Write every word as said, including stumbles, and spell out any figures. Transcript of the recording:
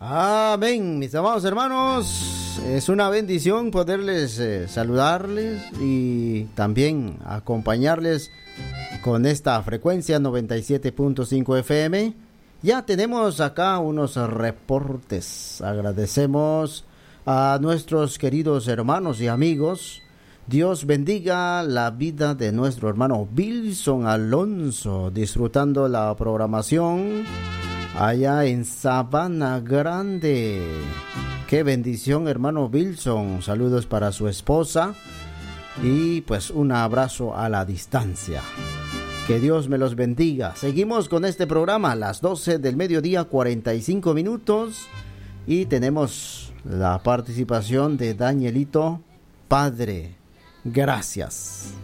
Amén, mis amados hermanos. Es una bendición poderles eh, saludarles y también acompañarles con esta frecuencia noventa y siete punto cinco F M. Ya tenemos acá unos reportes. Agradecemos a nuestros queridos hermanos y amigos. Dios bendiga la vida de nuestro hermano Wilson Alonso, disfrutando la programación allá en Sabana Grande. Qué bendición, hermano Wilson. Saludos para su esposa y pues un abrazo a la distancia. Que Dios me los bendiga. Seguimos con este programa a las doce del mediodía, cuarenta y cinco minutos. Y tenemos la participación de Danielito. Padre, gracias.